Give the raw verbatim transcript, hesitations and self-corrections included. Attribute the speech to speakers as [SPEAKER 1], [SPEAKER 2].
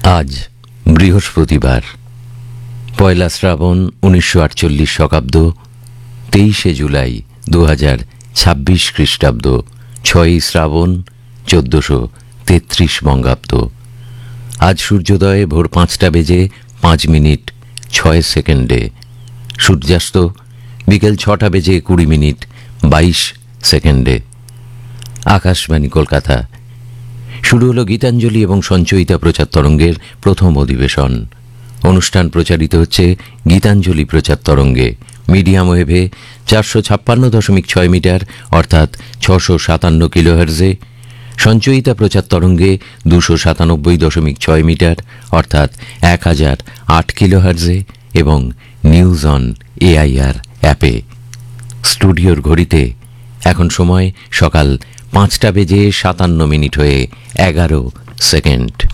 [SPEAKER 1] আজ বৃহস্পতিবার পয়লা শ্রাবণ উনিশশো আটচল্লিশ শকাব্দ তেইশে জুলাই দু হাজার ছাব্বিশ খ্রিস্টাব্দ ছয়ই শ্রাবণ চোদ্দশো তেত্রিশ বঙ্গাব্দ। আজ সূর্যোদয়ে ভোর পাঁচটা বেজে পাঁচ মিনিট ছয় সেকেন্ডে, সূর্যাস্ত বিকেল ছটা বেজে কুড়ি মিনিট বাইশ সেকেন্ডে। আকাশবাণী কলকাতা। শুরু হলো গীতাঞ্জলি এবং সঞ্চয়িতা প্রচার তরঙ্গের প্রথম অধিবেশন। অনুষ্ঠান প্রচারিত হচ্ছে গীতাঞ্জলি প্রচার তরঙ্গে, মিডিয়াম ওয়েভে চারশো ছাপ্পান্ন দশমিক ছয় মিটার অর্থাৎ ছশো সাতান্ন কিলোহার্জে, সঞ্চয়িতা প্রচার তরঙ্গে দুশো সাতানব্বই দশমিক ছয় মিটার অর্থাৎ এক হাজার আট কিলোহার্জে এবং নিউজ অন এআইআর অ্যাপে। স্টুডিওর ঘড়িতে এখন সময় সকাল পাঁচটা বেজে সাতান্ন মিনিট হয়ে এগারো সেকেন্ড।